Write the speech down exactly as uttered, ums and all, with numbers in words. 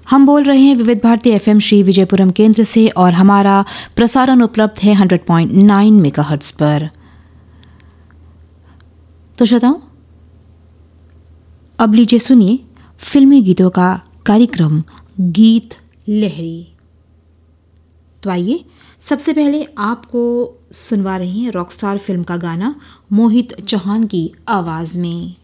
हम बोल रहे हैं विविध भारती एफएम श्री विजयपुरम केंद्र से और हमारा प्रसारण उपलब्ध है सौ पॉइंट नौ मेगाहर्ट्ज पर। तो श्रोताओं, अब लीजिए सुनिए फिल्मी गीतों का कार्यक्रम गीत लहरी। तो आइए सबसे पहले आपको सुनवा रही हैं रॉकस्टार फिल्म का गाना मोहित चौहान की आवाज में।